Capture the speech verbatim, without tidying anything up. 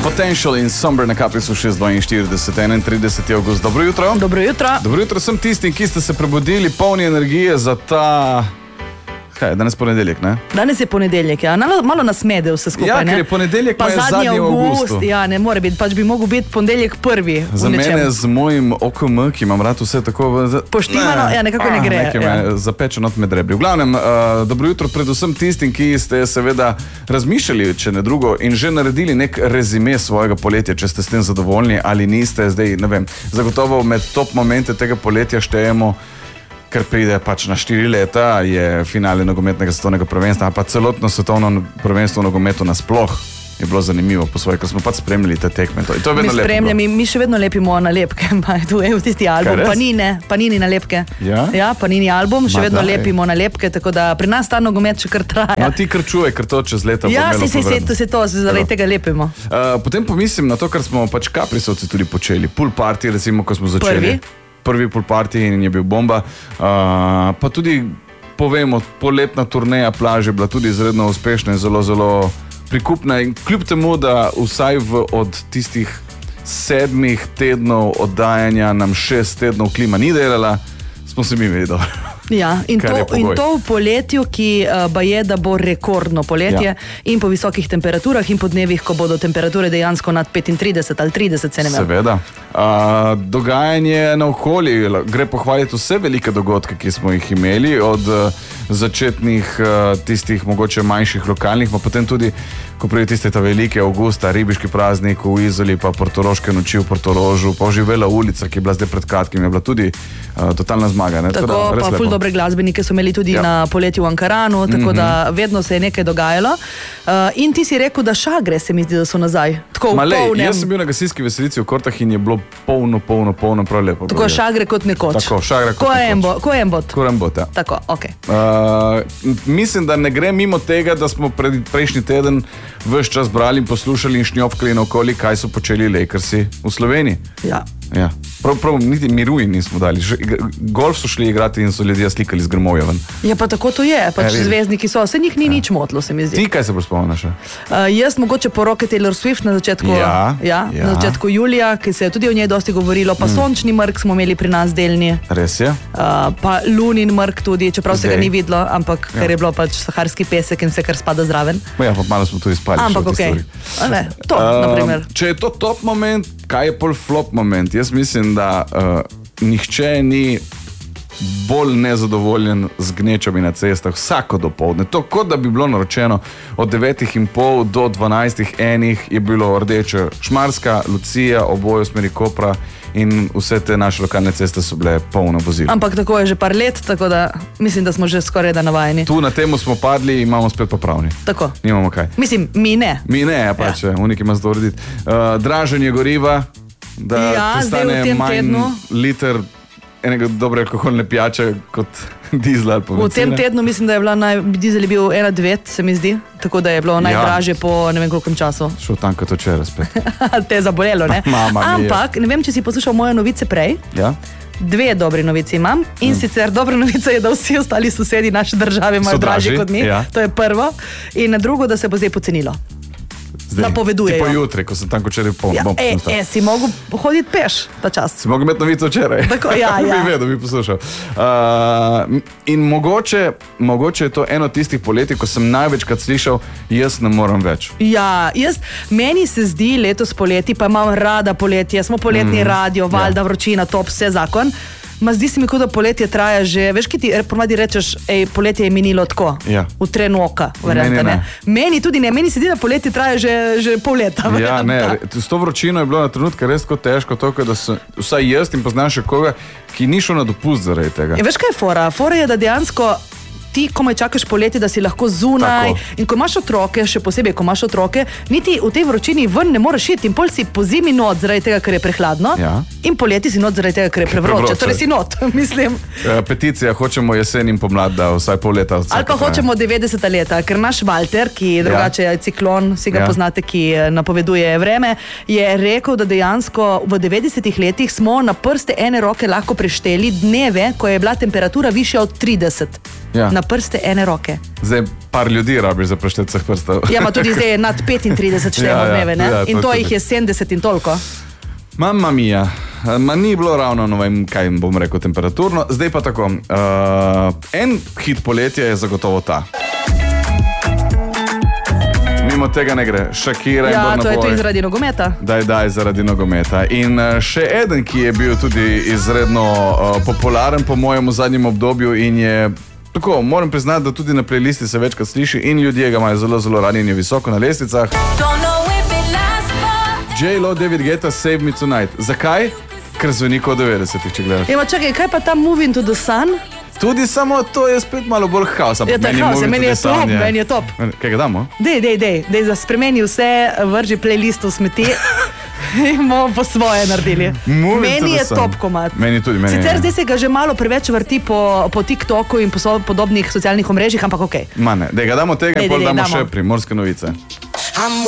Potential in Somber na kapli so šest dvainštirideset, enaintrideseti avgust. Dobro jutro. Dobro jutro. Dobro jutro sem tistim, ki ste se prebudili polni energije za ta... Kaj je, danes ponedeljek, ne? Danes je ponedeljek, ja. Malo, malo nas mede vse skupaj, ja, ne? Ja, ker je ponedeljek, pa, pa je zadnji avgust. Ja, ne more biti, pač bi mogel biti ponedeljek prvi. Za mene z mojim O K M, ki imam rad vse tako... Poštivano, ne, ja, nekako ne gre. Nekaj ja. me zapeče not med rebri. V glavnem, uh, dobro jutro predvsem tistim, ki ste seveda razmišljali, če ne drugo, in že naredili nek rezime svojega poletja, če ste s tem zadovoljni ali niste. Zdaj, ne vem, zagotovo med top momente tega poletja štejemo, ker pride pač na štiri leta, je finale nogometnega svetovnega prvenstva, pa celotno svetovno prvenstvo v nogometu nasploh je bilo zanimivo po svoje, ker smo pač spremljali te tekme. To, to je vedno mi spremljamo, mi, mi še vedno lepimo nalepke, tu je v tisti album, Panine, Panini nalepke. Ja? Ja, Panini album, še Ma vedno daj. lepimo nalepke, tako da pri nas ta nogomet še kar traja. No, ti kar čuje, ker to čez leta ja, bo imelo si, si, si, to se to, zaradi tega lepimo. Uh, potem pomislim na to, kar smo pač kaprisovci tudi počeli. Pool party, recimo, ko smo začeli. Prvi? Prvi pool party in je bil bomba. Uh, pa tudi, povemo, poletna turneja plaže je bila tudi izredno uspešna in zelo, zelo prikupna. In kljub temu, da vsaj v, od tistih sedmih tednov oddajanja nam šest tednov klima ni delala, smo se mi imeli dobro. Ja, in to, in to v poletju, ki uh, baje, da bo rekordno poletje ja. In po visokih temperaturah in po dnevih, ko bodo temperature dejansko nad petintrideset ali trideset, se ne vem. Seveda. Uh, dogajanje na okoli, gre pohvaliti vse velike dogodke, ki smo jih imeli, od uh, začetnih uh, tistih mogoče manjših lokalnih, pa potem tudi, ko prije tiste ta velike avgusta, ribiški praznik v Izoli, pa portoroške noči v Portorožu, pa oživela ulica, ki je bila zdaj pred kratkim, je bila tudi uh, totalna zmaga. Ne? Tako, Tako da, pa ful dobre glasbenike so imeli tudi ja. Na poletju v Ankaranu, tako mm-hmm. da vedno se je nekaj dogajalo. Uh, in ti si rekel, da šagre se mi zdi, da so nazaj. Tako v polnem. Jaz sem bil na gasilski veselici v Kortah in je bilo polno, polno, polno, prav lepo. Tako šagre kot nekoč. Tako, šagre kot ko nekoč. Ko embot. Ko embot, ja. Tako, ok. Uh, mislim, da ne gre mimo tega, da smo pred, prejšnji teden ves čas brali in poslušali in šnjopkali naokoli, kaj so počeli Lakersi v Sloveniji. Ja. Ja. Prav, prav, niti miru in nismo dali. Golf so šli igrati in so ljudje slikali z Grmovja ven. Ja, pa tako to je. Pač ja, zvezdniki so. Se njih ni ja. Nič motlo, se mi zdi. Ti kaj se spomniš? Uh, jaz mogoče po roke Taylor Swift na začetku, ja, ja, ja. na začetku julija, ki se je tudi o njej dosti govorilo, pa mm. sončni mrk smo imeli pri nas delni. Res je. Uh, pa lunin mrk tudi, čeprav Zdaj. Se ga ni videlo, ampak ja. Ker je bilo pač saharski pesek in vse, kar spada zraven. Ja, pa malo smo tudi spali. Ampak okej. Okay. To, uh, naprimer. Če je to top moment, kaj je pol flop moment? Jaz mislim, da uh, nihče ni bolj nezadovoljen z gnečami na cestah vsako dopoldne. To, kot da bi bilo naročeno od devetih in pol do dvanajstih enih je bilo rdeče Šmarska, Lucija, oboje v smeri Kopra in vse te naše lokalne ceste so bile polno vozil. Ampak tako je že par let, tako da mislim, da smo že skoraj da navajeni. Tu na temu smo padli in imamo spet popravni. Tako. Nimamo kaj. Mislim, mi ne. Mi ne, ja pač, ja. Unik ima zdo urediti. Uh, draženje goriva, da ja, postane manj tednu. Liter enega dobre alkoholne pijače kot dizel ali pa v tem tednu mislim, da je bila naj, dizel je bil ena devet, se mi zdi, tako da je bilo najdražje ja. Po ne vem kolkem času. Šel tam kot včeraj spet. Te je zabolelo, ne? Mama ampak, ne vem, če si poslušal moje novice prej. Ja. Dve dobri novici imam in mm. sicer dobra novica je, da vsi ostali sosedi naše države imajo dražje kot mi. Ja. To je prvo. In drugo, da se bo zdaj pocenilo. Napovedujejo. Tipo jutri, ko sem tam včeraj polno. Ja, e, e, si mogel hoditi peš ta čas. Si mogel imeti novico včeraj. Tako, ja, ja. bi vedel, bi poslušal. Uh, in mogoče, mogoče je to eno tistih poletij, ko sem največkrat slišal, jaz ne moram več. Ja, jaz, meni se zdi letos poleti, pa imam rada poletje, smo poletni mm, radio, valjda, ja. Vročina, top, vse zakon. Ma zdi se mi, kot da poletje traja že, veš, ki ti ponavadi rečeš, ej, poletje je minilo tako, ja. V trenu oka, verjamete, ne? Meni tudi ne, meni se zdi, da poletje traja že, že pol leta. Ja, ne, s to vročino je bilo na trenutke res tako težko, toliko, da sem, vsaj jaz in poznam še koga, ki ni šel na dopust zaradi tega. Ja, veš, kaj je fora? Fora je, da dejansko ti komaj čakaš poletje, da si lahko zunaj. Tako. In ko imaš otroke, še posebej, ko imaš otroke, niti v tej vročini ven ne moreš iti in pol si po zimi not zaradi tega, ker je prehladno, ja. In poleti si not zaradi tega, ker je prevroče. Torej si not, mislim. Peticija, hočemo jesen in pomlad, da vsaj pol leta. Ali pa hočemo devetdeseta leta, ker naš Walter, ki drugače je ciklon, vsi ga ja. Poznate, ki napoveduje vreme, je rekel, da dejansko v devetdesetih letih smo na prste ene roke lahko prešteli dneve, ko je bila temperatura višja od trideset. Ja. Na prste ene roke. Zdaj par ljudi rabiš za prešteti vseh prstov. Ja, ma tudi zdaj je nad petintrideset štejemo Ja, ja, dneve, ne? ja, In to to tudi. jih je sedemdeset in toliko. Mamma mia, ma ni bilo ravno, ne vem, kaj bom rekel, temperaturno. Zdaj pa tako, uh, en hit poletja je zagotovo ta. Mimo tega ne gre, Shakira in Ja, Burna to je Boy. tudi zaradi nogometa. Daj, daj, zaradi nogometa. In uh, še eden, ki je bil tudi izredno uh, popularen po mojem zadnjem obdobju in je, tako, moram priznati, da tudi na playlisti se večkrat sliši in ljudje ga imajo zelo, zelo radi in je visoko na lestvicah. J-Lo, David Guetta, Save Me Tonight. Zakaj? Ker zveni kot devetdesetih, če gledaš. Ema, čakaj, kaj pa ta Moving to the Sun? Tudi samo to je spet malo bolj haos. Ja, to je haos, meni je top, meni je top. Kaj ga damo? Dej, dej, dej, dej, da spremeni vse, vrži playlist v smeti in bomo po svoje naredili. Moving to Meni the je Sun. top komad. Meni tudi, meni Sicer je. zdaj se ga že malo preveč vrti po, po TikToku in po so- podobnih socialnih omrežjih, ampak okej. Ma ne, da ga damo tega Dej, in pol dej, dej, damo damo. še primorske novice.